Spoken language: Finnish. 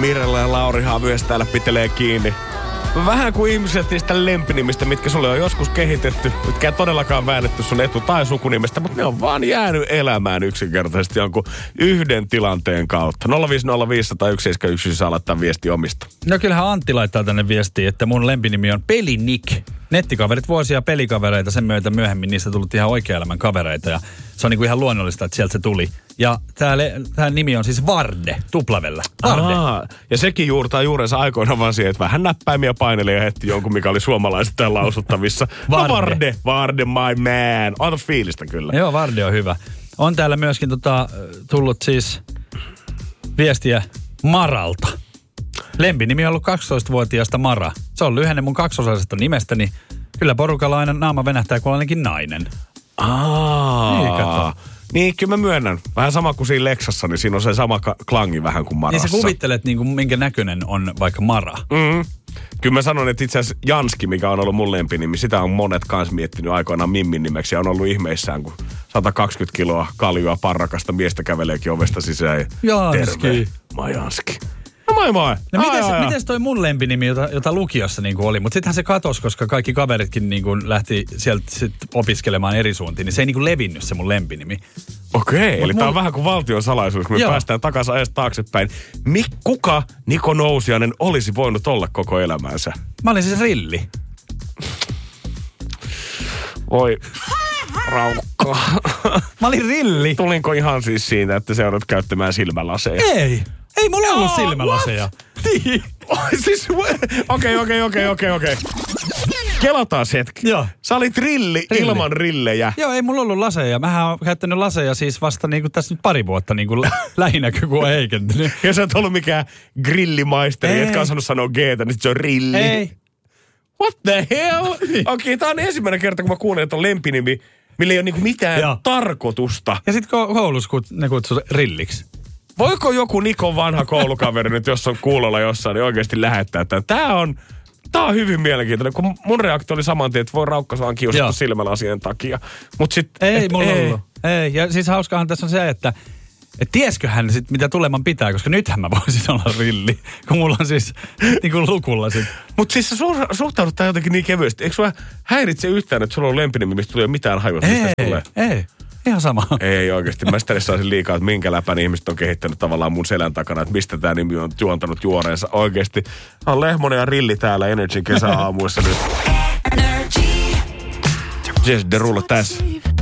Mirella ja Laurihan myös täällä pitelee kiinni. Vähän kuin ihmiset niistä lempinimistä, mitkä sulle on joskus kehitetty, mitkä ei todellakaan väännetty sun etu- tai sukunimestä, mutta ne on vaan jäänyt elämään yksinkertaisesti jonkun yhden tilanteen kautta. 050501711 saa laittaa viesti omista. No kyllähän Antti laittaa tänne viestiä, että mun lempinimi on Pelinik. Nettikaverit vuosia pelikavereita, sen myötä myöhemmin niistä tullut ihan oikea-elämän kavereita ja se on niinku ihan luonnollista, että sieltä se tuli. Ja tää nimi on siis Varde, tuplavella. Varde. Ja sekin juurtaa juurensa aikoinaan vaan siihen, että vähän näppäimiä paineli ja heti jonkun, mikä oli suomalaisittain lausuttavissa. Varde. Varde, my man. On fiilistä kyllä. Joo, Varde on hyvä. On täällä myöskin tullut siis viestiä Maralta. Lempinimi on ollut 12-vuotiaasta Mara. Se on lyhenne mun kaksosaisesta nimestäni. Kyllä porukalla aina naama venähtää, kun on ainakin nainen. Niin, kato. Niin, kyllä mä myönnän. Vähän sama kuin siinä Lexassa, niin siinä on se sama klangi vähän kuin Marassa. Niin sä kuvittelet, niin kuin, minkä näköinen on vaikka Mara. Kyllä mä sanon, että itse asiassa Janski, mikä on ollut mun lempinimi, sitä on monet kans miettinyt aikoinaan Mimmin nimeksi ja on ollut ihmeissään, kun 120 kiloa kaljua parrakasta miestä käveleekin ovesta sisään. Janski. Terve, mä Janski. No moi. No mites toi mun lempinimi, jota lukiossa niinku oli, mutta sittenhän se katosi, koska kaikki kaveritkin niinku lähti sieltä sit opiskelemaan eri suuntiin, niin se ei niinku levinnyt se mun lempinimi. Okei, eli tää on vähän kuin valtion salaisuus, kun me päästään takaisin ajasta taaksepäin. Kuka Niko Nousiainen olisi voinut olla koko elämänsä? Mä olin siis Rilli. Voi raukka. Mä olin Rilli. Tulinko ihan siis siitä, että sä joudut käyttämään silmälaseja? Ei mulla ollut silmälaseja. Niin. Siis, okei. Kelataan hetki. Joo. Sä olit rilli ilman rillejä. Joo, ei mulla ollut laseja. Mähän oon käyttänyt laseja siis vasta niinku tässä nyt pari vuotta niinku lähinäkö, kun on heikentynyt. Ja sä et ollut mikään grillimaisteri, etkä osannut sanoa G-tä, niin se on rilli. Ei. What the hell? Okei, tää on ensimmäinen kerta, kun mä kuulen, että on lempinimi, millä ei ole niinku mitään tarkoitusta. Ja sit koulussa ne kutsuu rilliksi. Voiko joku Nikon vanha koulukaveri nyt, jos on kuulolla jossain, niin oikeasti lähettää tämän? Tää on hyvin mielenkiintoinen, kun mun reaktio oli saman tien, että voi raukka vaan kiusata silmälasien takia. Mut sit, ei mulla ollut. Ei, ja siis hauskaahan tässä on se, että tiesköhän sit mitä tuleman pitää, koska nythän mä voisin olla rilli, kun mulla on siis niinku lukulla sit. Mut siis sä suhtaudut tää jotenkin niin kevyesti. Eikö sua häiritse yhtään, että sulla on lempinimi, mistä tulee mitään hajua, mistä tulee? Ei. Ihan sama. Ei oikeasti. Mä stressaisin liikaa, että minkä läpän ihmiset on kehittänyt tavallaan mun selän takana, että mistä tää nimi on juontanut juoreensa oikeasti. On Lehmonen ja Rilli täällä Energyn kesäaamuissa nyt. Jess Derulo tässä.